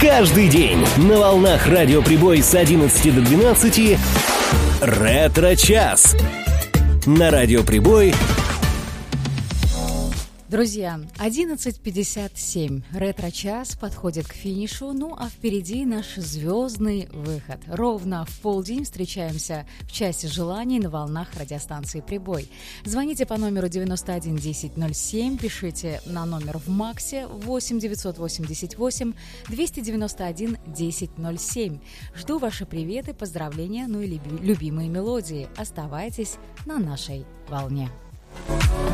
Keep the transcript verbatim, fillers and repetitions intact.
Каждый день на волнах Радио Прибой с одиннадцати до двенадцати «Ретро-час». На Радио Прибой. Друзья, одиннадцать пятьдесят семь. Ретро-час подходит к финишу, ну а впереди наш звездный выход. Ровно в полдень встречаемся в часе желаний на волнах радиостанции «Прибой». Звоните по номеру девяносто один десять ноль семь, пишите на номер в МАКСе восемь девятьсот восемьдесят восемь двести девяносто один десять ноль семь. Жду ваши приветы, поздравления, ну и люби- любимые мелодии. Оставайтесь на нашей волне.